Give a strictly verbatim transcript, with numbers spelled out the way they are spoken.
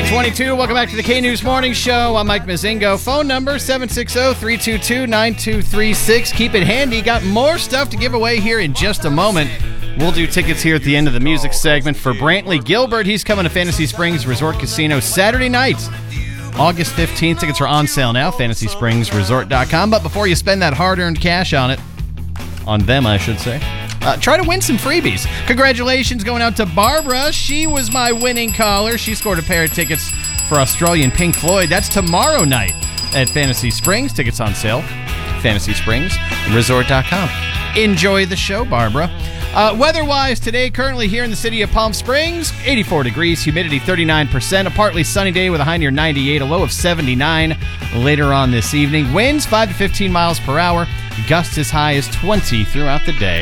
twenty-two. Welcome back to the K-News Morning Show. I'm Mike Mazingo. Phone number seven six zero, three two two, nine two three six. Keep it handy. Got more stuff to give away here in just a moment. We'll do tickets here at the end of the music segment for Brantley Gilbert. He's coming to Fantasy Springs Resort Casino Saturday night, August fifteenth. Tickets are on sale now, fantasy springs resort dot com. But before you spend that hard-earned cash on it, on them, I should say, Uh, try to win some freebies. Congratulations going out to Barbara. She was my winning caller. She scored a pair of tickets for Australian Pink Floyd. That's tomorrow night at Fantasy Springs. Tickets on sale. fantasy springs resort dot com. Enjoy the show, Barbara. Uh, weather-wise, today, currently here in the city of Palm Springs, eighty-four degrees, humidity thirty-nine percent, a partly sunny day with a high near ninety-eight, a low of seventy-nine later on this evening. Winds five to fifteen miles per hour, gusts as high as twenty throughout the day.